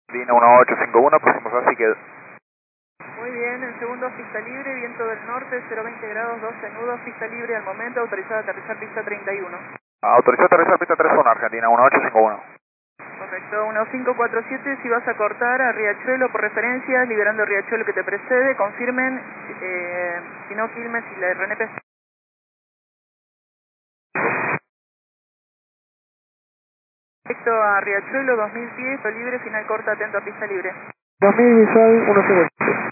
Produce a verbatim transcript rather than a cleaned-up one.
Línea uno ocho cinco uno, pusimos así que... Muy bien, en segundo pista libre, viento del norte, cero veinte grados, doce nudos, pista libre al momento, autorizado a aterrizar pista treinta y uno. Autorizado a aterrizar pista treinta y uno, Argentina uno ocho cinco uno. Correcto, uno cinco cuatro siete, si vas a cortar a Riachuelo por referencia, liberando Riachuelo que te precede, confirmen, eh, si no Quilmes y la R N P. Directo a Riachuelo dos mil diez, libre, final corta, atento a pista libre. dos mil visual uno cero.